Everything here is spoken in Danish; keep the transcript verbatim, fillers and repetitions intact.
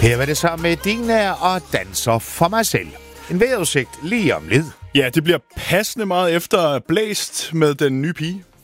Her var det så med Dina og Danser for mig selv. En vejrudsigt lige om lidt. Ja, det bliver passende meget efter blæst med den nye pige.